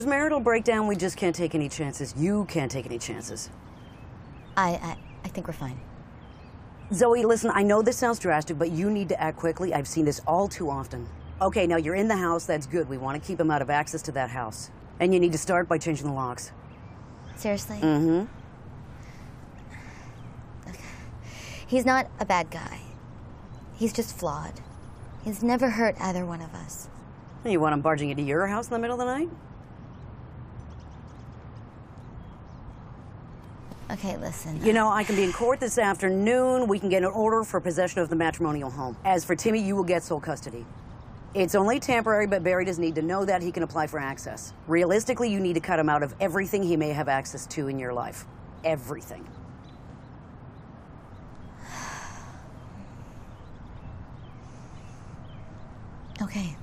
Marital breakdown, we just can't take any chances. You can't take any chances. I think we're fine. Zoe, listen, I know this sounds drastic, but you need to act quickly. I've seen this all too often. Okay, now you're in the house. That's good. We want to keep him out of access to that house. And you need to start by changing the locks. Seriously? Mm-hmm. Okay. He's not a bad guy. He's just flawed. He's never hurt either one of us. You want him barging into your house in the middle of the night? Okay, listen. You know, I can be in court this afternoon. We can get an order for possession of the matrimonial home. As for Timmy, you will get sole custody. It's only temporary, but Barry doesn't need to know that. He can apply for access. Realistically, you need to cut him out of everything he may have access to in your life. Everything. Okay.